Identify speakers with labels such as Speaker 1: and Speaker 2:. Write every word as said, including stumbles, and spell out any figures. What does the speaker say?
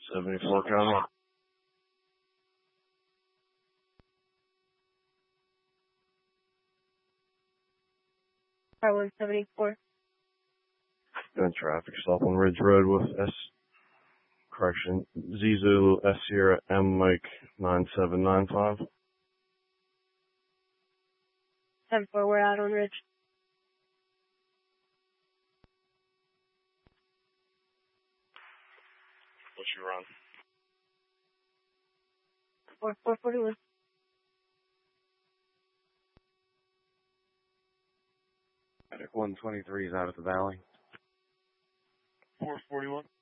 Speaker 1: seventy-four coming.
Speaker 2: Car one seventy-four.
Speaker 1: Doing traffic stop on Ridge Road with S, correction, Z Zulu S Sierra M Mike nine seven nine five.
Speaker 2: ten four, we're out on Ridge.
Speaker 1: What's your run?
Speaker 2: four four forty-one.
Speaker 3: one twenty-three is out of the valley.
Speaker 1: four forty-one.